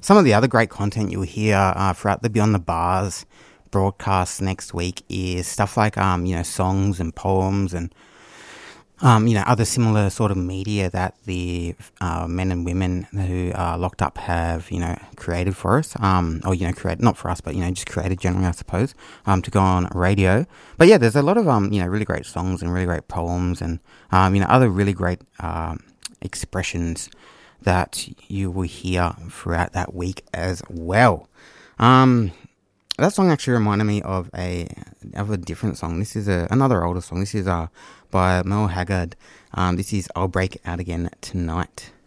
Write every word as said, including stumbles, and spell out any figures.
some of the other great content you'll hear uh, throughout the Beyond the Bars broadcast next week is stuff like, um, you know, songs and poems and, um, you know, other similar sort of media that the uh, men and women who are locked up have, you know, created for us, um, or, you know, create not for us, but, you know, just created generally, I suppose, um, to go on radio. But yeah, there's a lot of, um, you know, really great songs and really great poems and, um, you know, other really great um, expressions that you will hear throughout that week as well. Um, that song actually reminded me of a of a different song. This is a another older song. This is uh by Mel Haggard. Um, this is I'll Break Out Again Tonight.